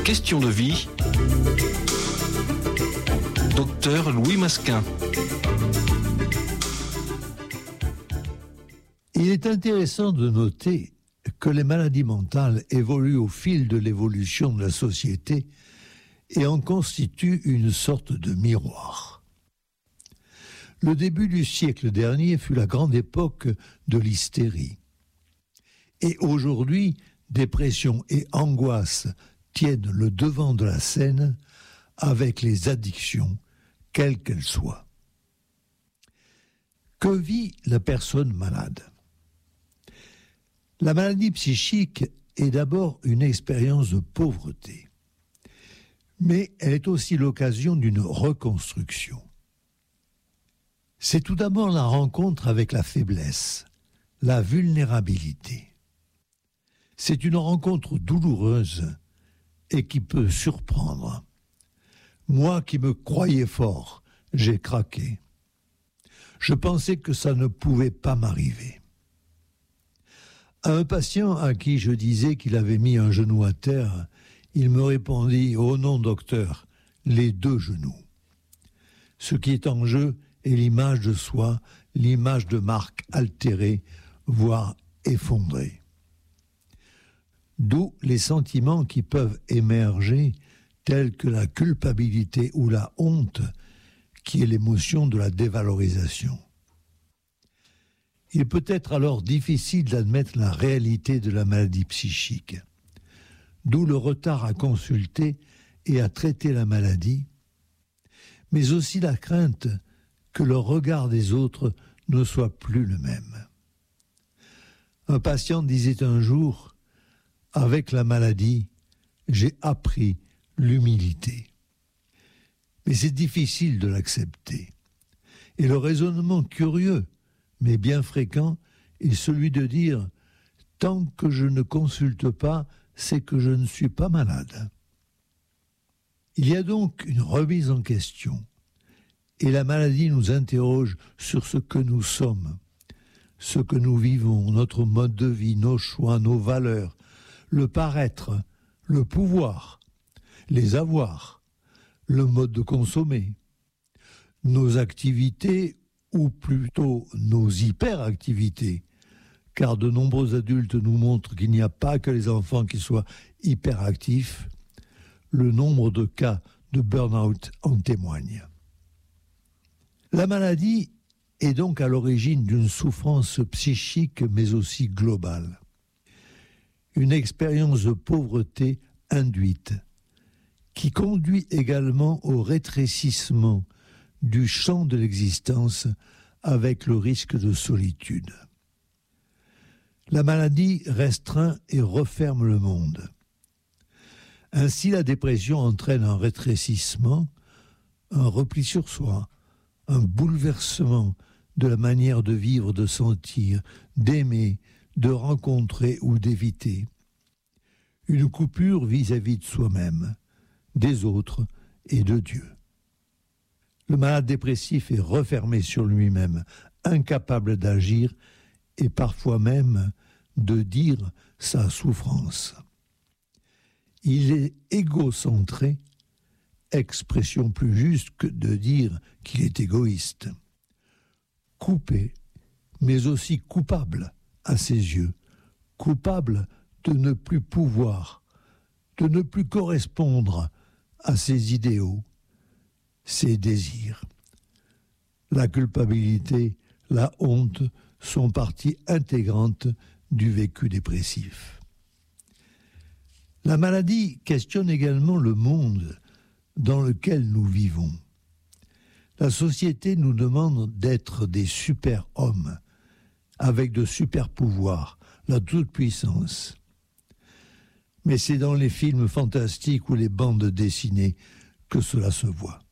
questions de vie, Docteur Louis Masquin. Il est intéressant de noter que les maladies mentales évoluent au fil de l'évolution de la société et en constituent une sorte de miroir. Le début du siècle dernier fut la grande époque de l'hystérie. Et aujourd'hui, dépression et angoisse tiennent le devant de la scène avec les addictions, quelles qu'elles soient. Que vit la personne malade ? La maladie psychique est d'abord une expérience de pauvreté, mais elle est aussi l'occasion d'une reconstruction. C'est tout d'abord la rencontre avec la faiblesse, la vulnérabilité. C'est une rencontre douloureuse et qui peut surprendre. Moi qui me croyais fort, j'ai craqué. Je pensais que ça ne pouvait pas m'arriver. À un patient à qui je disais qu'il avait mis un genou à terre, il me répondit « Oh non, docteur, les deux genoux ». Ce qui est en jeu est l'image de soi, l'image de marque altérée, voire effondrée. D'où les sentiments qui peuvent émerger, tels que la culpabilité ou la honte, qui est l'émotion de la dévalorisation. Il peut être alors difficile d'admettre la réalité de la maladie psychique, d'où le retard à consulter et à traiter la maladie, mais aussi la crainte que le regard des autres ne soit plus le même. Un patient disait un jour « Avec la maladie, j'ai appris l'humilité ». Mais c'est difficile de l'accepter. Et le raisonnement curieux, mais bien fréquent, est celui de dire « Tant que je ne consulte pas, c'est que je ne suis pas malade ». Il y a donc une remise en question. Et la maladie nous interroge sur ce que nous sommes, ce que nous vivons, notre mode de vie, nos choix, nos valeurs, le paraître, le pouvoir, les avoirs, le mode de consommer, nos activités ou plutôt nos hyperactivités, car de nombreux adultes nous montrent qu'il n'y a pas que les enfants qui soient hyperactifs. Le nombre de cas de burn-out en témoigne. La maladie est donc à l'origine d'une souffrance psychique mais aussi globale. Une expérience de pauvreté induite qui conduit également au rétrécissement du champ de l'existence avec le risque de solitude. La maladie restreint et referme le monde. Ainsi, la dépression entraîne un rétrécissement, un repli sur soi, un bouleversement de la manière de vivre, de sentir, d'aimer, de rencontrer ou d'éviter. Une coupure vis-à-vis de soi-même, des autres et de Dieu. Le malade dépressif est refermé sur lui-même, incapable d'agir et parfois même de dire sa souffrance. Il est égocentré, expression plus juste que de dire qu'il est égoïste. Coupé, mais aussi coupable à ses yeux, coupable de ne plus pouvoir, de ne plus correspondre à ses idéaux, ses désirs. La culpabilité, la honte sont partie intégrante du vécu dépressif. La maladie questionne également le monde dans lequel nous vivons. La société nous demande d'être des super-hommes, avec de super-pouvoirs, la toute-puissance. Mais c'est dans les films fantastiques ou les bandes dessinées que cela se voit.